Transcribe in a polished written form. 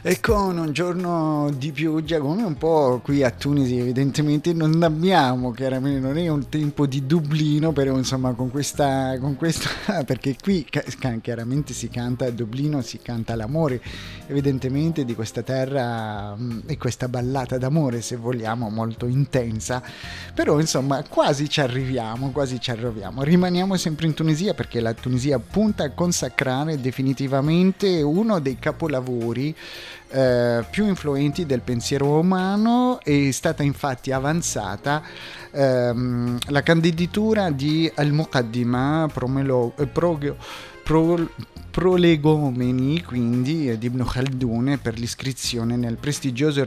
E con un giorno di pioggia, come un po' qui a Tunisi, evidentemente non abbiamo, chiaramente non è un tempo di Dublino, però insomma con questa perché qui chiaramente si canta a Dublino, si canta l'amore, evidentemente di questa terra e questa ballata d'amore, se vogliamo, molto intensa, però insomma quasi ci arriviamo. Rimaniamo sempre in Tunisia perché la Tunisia punta a consacrare definitivamente uno dei capolavori più influenti del pensiero umano. È stata infatti avanzata la candidatura di Al-Muqaddimah Prolegomeni, quindi di Ibn Khaldun, per l'iscrizione nel prestigioso